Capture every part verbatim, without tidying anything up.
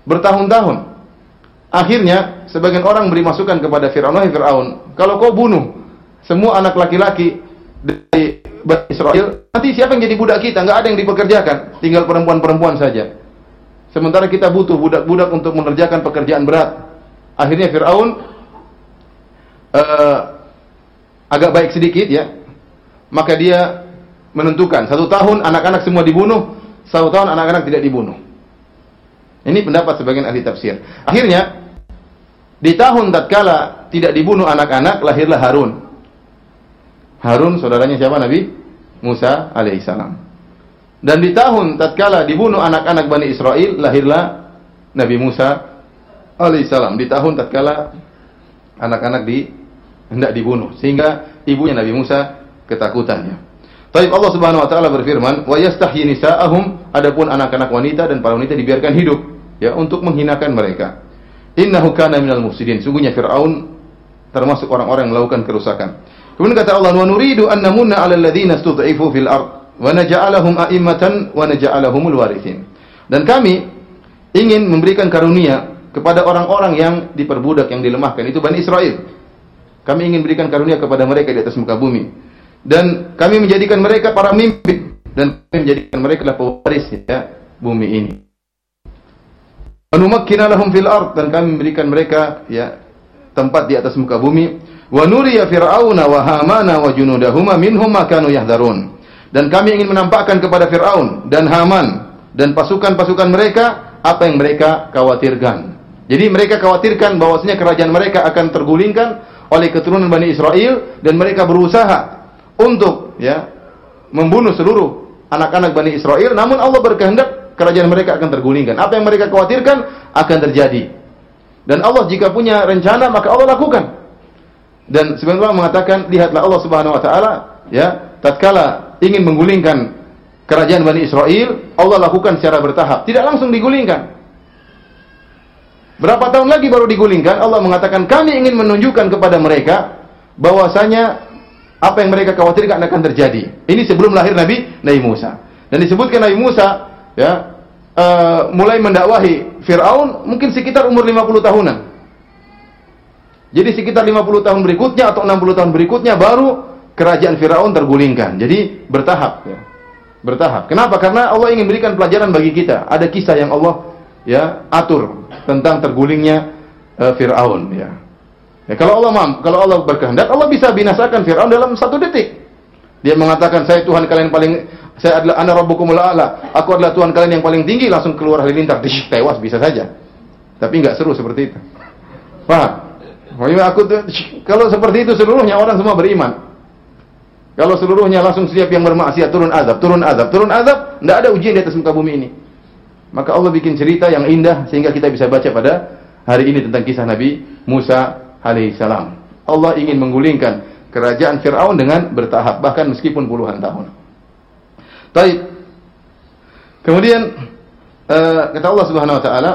bertahun-tahun. Akhirnya sebagian orang beri masukan kepada Firaun, "Wahai Firaun, kalau kau bunuh semua anak laki-laki dari Bani Israel, nanti siapa yang jadi budak kita? Enggak ada yang dipekerjakan, tinggal perempuan-perempuan saja. Sementara kita butuh budak-budak untuk mengerjakan pekerjaan berat." Akhirnya Firaun uh, agak baik sedikit ya. Maka dia menentukan satu tahun anak-anak semua dibunuh, satu tahun anak-anak tidak dibunuh. Ini pendapat sebagian ahli tafsir. Akhirnya di tahun tatkala tidak dibunuh anak-anak, lahirlah Harun. Harun saudaranya siapa? Nabi Musa alaihissalam. Dan di tahun tatkala dibunuh anak-anak Bani Israel, lahirlah Nabi Musa alaihissalam. Di tahun tatkala anak-anak di hendak dibunuh, sehingga ibunya Nabi Musa ketakutannya. Taib Allah Subhanahu wa taala berfirman, "Wa yastahyi nisa'ahum," adapun anak-anak wanita dan para wanita dibiarkan hidup ya untuk menghinakan mereka. Innahu kana minal mufsidin. Sungguhnya Firaun termasuk orang-orang yang melakukan kerusakan. Kemudian kata Allah, "Wa nuridu an namunna 'alal ladzina stud'ifu fil ard wa naj'alahum a'immatan wa naj'alahumul warithin." Dan kami ingin memberikan karunia kepada orang-orang yang diperbudak, yang dilemahkan, itu Bani Israel. Kami ingin berikan karunia kepada mereka di atas muka bumi. Dan kami menjadikan mereka para pemimpin, dan kami menjadikan mereka adalah pewaris ya bumi ini. Anumakkina lahum fil ard, dan kami memberikan mereka ya tempat di atas muka bumi. Wa nuriya fir'auna wa hamana wa junudahuma minhum ma kanu yahdharun. Dan kami ingin menampakkan kepada Firaun dan Haman dan pasukan-pasukan mereka apa yang mereka khawatirkan. Jadi mereka khawatirkan bahwasanya kerajaan mereka akan tergulingkan oleh keturunan Bani Israel, dan mereka berusaha untuk ya membunuh seluruh anak-anak Bani Israel, namun Allah berkehendak kerajaan mereka akan tergulingkan. Apa yang mereka khawatirkan akan terjadi. Dan Allah jika punya rencana maka Allah lakukan. Dan sebenarnya Allah mengatakan, lihatlah Allah Subhanahu wa taala ya, tatkala ingin menggulingkan kerajaan Bani Israel, Allah lakukan secara bertahap, tidak langsung digulingkan. Berapa tahun lagi baru digulingkan? Allah mengatakan, kami ingin menunjukkan kepada mereka bahwasanya apa yang mereka khawatirkan akan terjadi. Ini sebelum lahir Nabi Nabi Musa. Dan disebutkan Nabi Musa ya uh, mulai mendakwahi Firaun mungkin sekitar umur lima puluh tahunan. Jadi sekitar lima puluh tahun berikutnya atau enam puluh tahun berikutnya baru kerajaan Firaun tergulingkan. Jadi bertahap ya. Bertahap. Kenapa? Karena Allah ingin berikan pelajaran bagi kita. Ada kisah yang Allah ya atur tentang tergulingnya uh, Firaun ya. Ya, kalau Allah mam, kalau Allah berkehendak, Allah bisa binasakan Firaun dalam satu detik. Dia mengatakan, saya Tuhan kalian paling, saya adalah ana rabbukumul a'la, aku adalah Tuhan kalian yang paling tinggi, langsung keluar halilintar, dish, tewas bisa saja. Tapi enggak seru seperti itu. Paham? Aku tuh, kalau seperti itu seluruhnya orang semua beriman. Kalau seluruhnya langsung siap yang bermaksiat, turun azab, turun azab, turun azab, enggak ada ujian di atas muka bumi ini. Maka Allah bikin cerita yang indah sehingga kita bisa baca pada hari ini tentang kisah Nabi Musa alaihissalam. Allah ingin menggulingkan kerajaan Firaun dengan bertahap, bahkan meskipun puluhan tahun. Baik. Kemudian uh, kata Allah Subhanahu wa taala,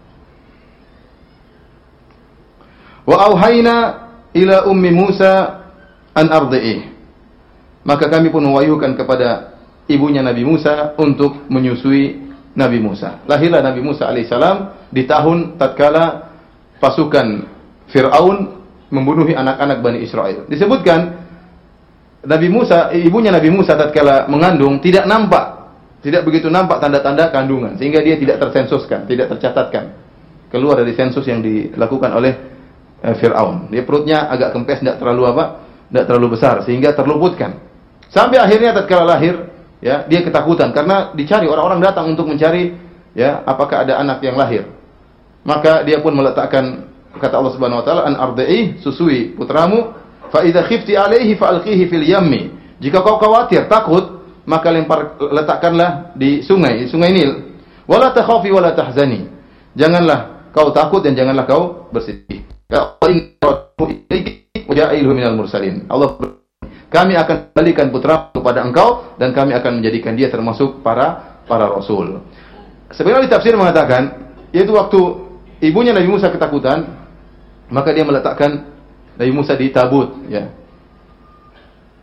"Wa auhayna ila ummi Musa an ardhi'ih." Maka kami pun mewahyukan kepada ibunya Nabi Musa untuk menyusui Nabi Musa. Lahirlah Nabi Musa alaihissalam di tahun tatkala pasukan Fir'aun membunuhi anak-anak Bani Israel. Disebutkan Nabi Musa, ibunya Nabi Musa tatkala mengandung tidak nampak, tidak begitu nampak tanda-tanda kandungan, sehingga dia tidak tersensuskan, tidak tercatatkan, keluar dari sensus yang dilakukan oleh eh, Fir'aun. Dia perutnya agak kempes, tidak terlalu apa, tidak terlalu besar, sehingga terluputkan. Sampai akhirnya tatkala lahir, ya dia ketakutan karena dicari, orang-orang datang untuk mencari, ya apakah ada anak yang lahir. Maka dia pun meletakkan, kata Allah Subhanahu wa taala, an ardhi'i, susui putramu, fa idza khifti alaihi fa alqihi fil yammi. Jika kau khawatir, takut, maka lempar, letakkanlah di sungai, sungai Nil. Wala takhafi wala tahzani. Janganlah kau takut dan janganlah kau bersedih. Minal mursalin. Allah, kami akan kembalikan putra kepada engkau dan kami akan menjadikan dia termasuk para para rasul. Sebenarnya tafsir mengatakan, yaitu waktu ibunya Nabi Musa ketakutan, maka dia meletakkan Nabi Musa di tabut, ya.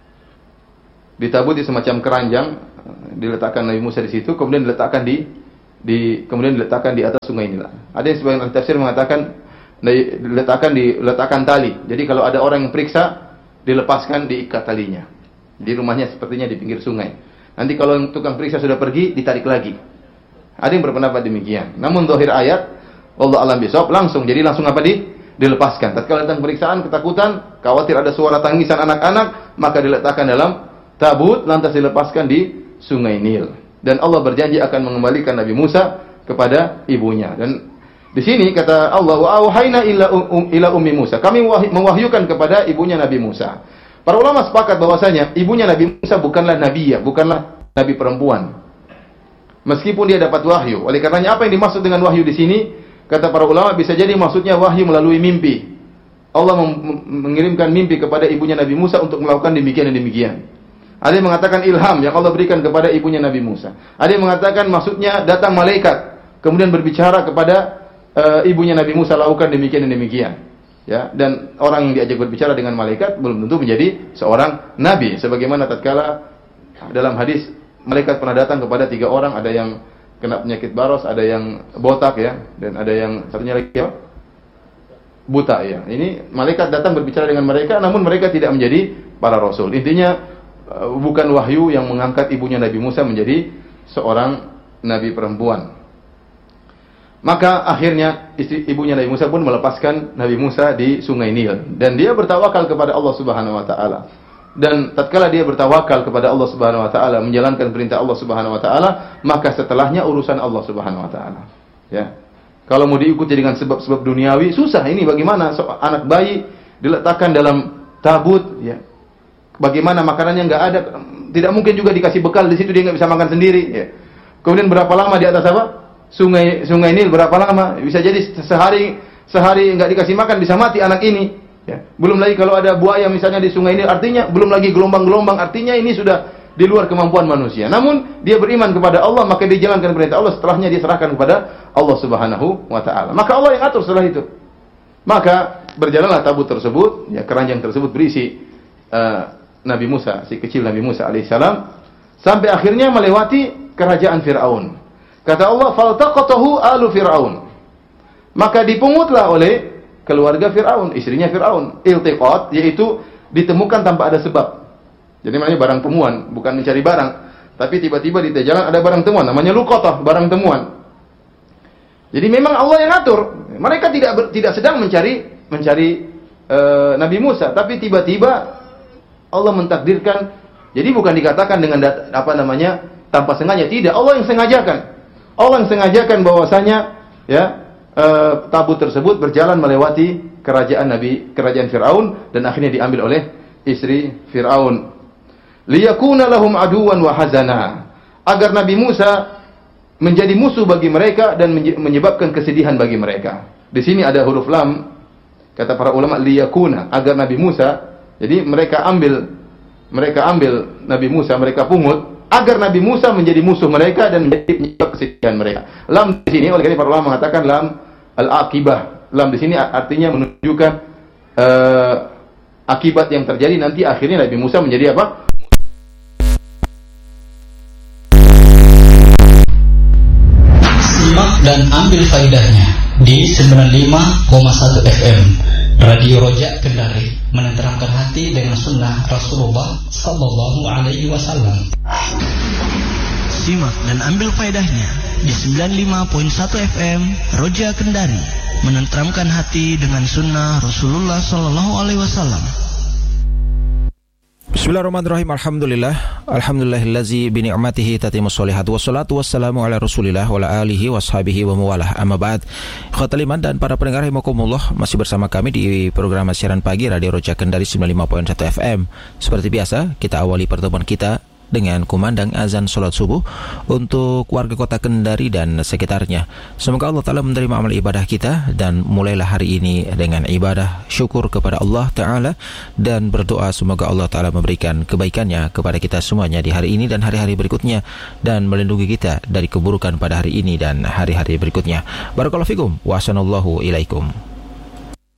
Di tabut di semacam keranjang, diletakkan Nabi Musa di situ, kemudian diletakkan di di kemudian diletakkan di atas sungai Nil. Ada yang sebagian ahli tafsir mengatakan diletakkan diletakkan tali. Jadi kalau ada orang yang periksa, dilepaskan, diikat talinya. Di rumahnya sepertinya di pinggir sungai. Nanti kalau tukang periksa sudah pergi, ditarik lagi. Ada yang berpendapat demikian. Namun zahir ayat, wallahu a'lam bishawab, langsung. Jadi langsung apa di dilepaskan. Tatkala datang pemeriksaan, ketakutan, khawatir ada suara tangisan anak-anak, maka diletakkan dalam tabut, lantas dilepaskan di sungai Nil. Dan Allah berjanji akan mengembalikan Nabi Musa kepada ibunya. Dan di sini kata Allah, wa auhayna ila um, ila ummi Musa. Kami mewahyukan kepada ibunya Nabi Musa. Para ulama sepakat bahwasanya ibunya Nabi Musa bukanlah nabi ya, bukanlah nabi perempuan. Meskipun dia dapat wahyu. Oleh karenanya apa yang dimaksud dengan wahyu di sini? Kata para ulama bisa jadi maksudnya wahyu melalui mimpi. Allah mengirimkan mimpi kepada ibunya Nabi Musa untuk melakukan demikian dan demikian. Ada yang mengatakan ilham yang Allah berikan kepada ibunya Nabi Musa. Ada yang mengatakan maksudnya datang malaikat kemudian berbicara kepada uh, ibunya Nabi Musa lakukan demikian dan demikian. Ya, dan orang yang diajak berbicara dengan malaikat belum tentu menjadi seorang nabi. Sebagaimana tatkala dalam hadis malaikat pernah datang kepada tiga orang, ada yang kena penyakit baros, ada yang botak ya, dan ada yang satunya lagi ya, buta ya. Ini malaikat datang berbicara dengan mereka, namun mereka tidak menjadi para rasul. Intinya bukan wahyu yang mengangkat ibunya Nabi Musa menjadi seorang nabi perempuan. Maka akhirnya istri ibunya Nabi Musa pun melepaskan Nabi Musa di sungai Nil, dan dia bertawakal kepada Allah Subhanahu wa taala. Dan tatkala dia bertawakal kepada Allah Subhanahu wa taala, menjalankan perintah Allah Subhanahu wa taala, maka setelahnya urusan Allah Subhanahu wa taala. Ya. Kalau mau diikuti dengan sebab-sebab duniawi susah. Ini bagaimana so, anak bayi diletakkan dalam tabut ya. Bagaimana makanannya enggak ada, tidak mungkin juga dikasih bekal di situ, dia enggak bisa makan sendiri ya. Kemudian berapa lama di atas apa? Sungai Sungai Nil berapa lama? Bisa jadi sehari sehari enggak dikasih makan bisa mati anak ini. Ya. Belum lagi kalau ada buaya misalnya di sungai ini, artinya belum lagi gelombang-gelombang, artinya ini sudah di luar kemampuan manusia. Namun dia beriman kepada Allah, maka dia jalankan perintah Allah, setelahnya dia serahkan kepada Allah Subhanahu wa taala. Maka Allah yang atur setelah itu. Maka berjalanlah tabut tersebut, ya, keranjang tersebut berisi uh, Nabi Musa, si kecil Nabi Musa alaihissalam, sampai akhirnya melewati kerajaan Firaun. Kata Allah, faltaqatahu alu Firaun. Maka dipungutlah oleh keluarga Firaun, istrinya Firaun. Iltiqat yaitu ditemukan tanpa ada sebab. Jadi namanya barang temuan, bukan mencari barang, tapi tiba-tiba di jalan ada barang temuan, namanya luqatah, barang temuan. Jadi memang Allah yang atur. Mereka tidak ber, tidak sedang mencari mencari uh, Nabi Musa, tapi tiba-tiba Allah mentakdirkan. Jadi bukan dikatakan dengan dat, apa namanya tanpa sengaja, tidak. Allah yang sengajakan. Allah yang sengajakan bahwasanya ya Uh, tabut tersebut berjalan melewati kerajaan Nabi, kerajaan Firaun, dan akhirnya diambil oleh istri Firaun. Liyakuna lahum aduwan wa hazana, agar Nabi Musa menjadi musuh bagi mereka dan menyebabkan kesedihan bagi mereka. Di sini ada huruf lam, kata para ulama, liyakuna, agar Nabi Musa, jadi mereka ambil mereka ambil Nabi Musa, mereka pungut agar Nabi Musa menjadi musuh mereka dan menjadi penyebab kesedihan mereka. Lam di sini oleh karena para ulama mengatakan lam al-aqibah. Lam di sini artinya menunjukkan uh, akibat yang terjadi nanti akhirnya Nabi Musa menjadi apa? Simak dan ambil faedahnya di sembilan puluh lima koma satu F M Radio Roja Kendari, menenteramkan hati dengan sunnah Rasulullah Sallallahu Alaihi Wasallam. Simak dan ambil faedahnya di sembilan puluh lima koma satu F M Roja Kendari, menenteramkan hati dengan sunnah Rasulullah Sallallahu Alaihi Wasallam. Bismillahirrahmanirrahim. Alhamdulillah. Alhamdulillahillazi bi ni'matihi tatimmus sholihat. Wassalatu wassalamu ala Rasulillah wa ala alihi washabihi wa mawalah. Amma ba'd. Ikhwatal iman dan para pendengar rahimakumullah, masih bersama kami di program siaran pagi Radio Roja Kendari sembilan puluh lima koma satu F M. Seperti biasa, kita awali pertemuan kita dengan kumandang azan salat subuh untuk warga kota Kendari dan sekitarnya. Semoga Allah Ta'ala menerima amal ibadah kita, dan mulailah hari ini dengan ibadah syukur kepada Allah Ta'ala, dan berdoa semoga Allah Ta'ala memberikan kebaikannya kepada kita semuanya di hari ini dan hari-hari berikutnya, dan melindungi kita dari keburukan pada hari ini dan hari-hari berikutnya. Barakallahu fikum wa ahsanallahu ilaikum.